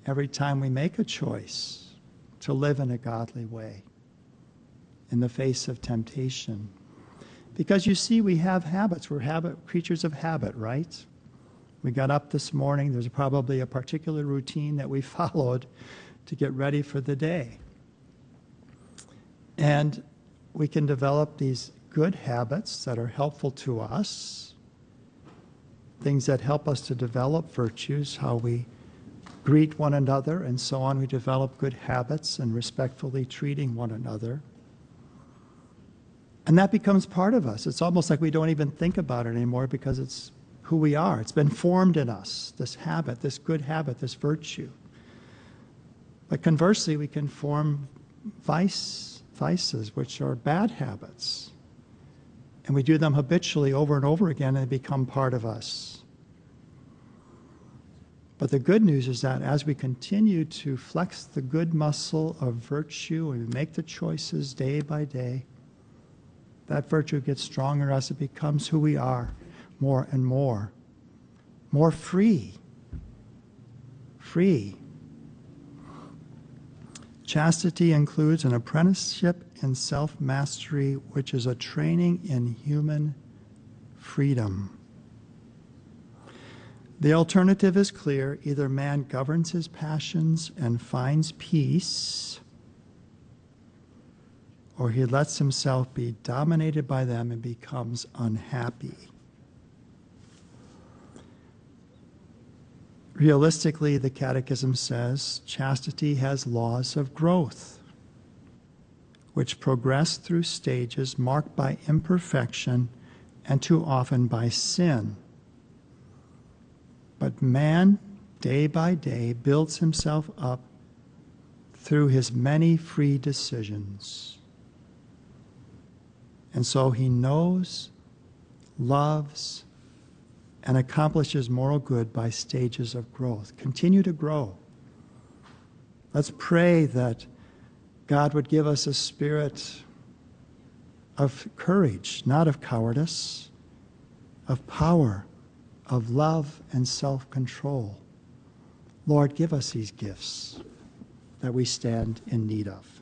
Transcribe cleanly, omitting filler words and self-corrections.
every time we make a choice to live in a godly way in the face of temptation. Because you see, we have habits. We're creatures of habit, right? We got up this morning. There's probably a particular routine that we followed to get ready for the day. And we can develop these good habits that are helpful to us, things that help us to develop virtues, how we greet one another, and so on. We develop good habits and respectfully treating one another. And that becomes part of us. It's almost like we don't even think about it anymore because it's who we are. It's been formed in us, this habit, this good habit, this virtue. But conversely, we can form vices, which are bad habits. And we do them habitually over and over again, and they become part of us. But the good news is that as we continue to flex the good muscle of virtue and we make the choices day by day, that virtue gets stronger as it becomes who we are more and more free. Free. Chastity includes an apprenticeship in self-mastery, which is a training in human freedom. The alternative is clear. Either man governs his passions and finds peace, or he lets himself be dominated by them and becomes unhappy. Realistically, the Catechism says, chastity has laws of growth, which progress through stages marked by imperfection and too often by sin. But man, day by day, builds himself up through his many free decisions. And so he knows, loves, and accomplishes moral good by stages of growth. Continue to grow. Let's pray that God would give us a spirit of courage, not of cowardice, of power, of love and self-control. Lord, give us these gifts that we stand in need of.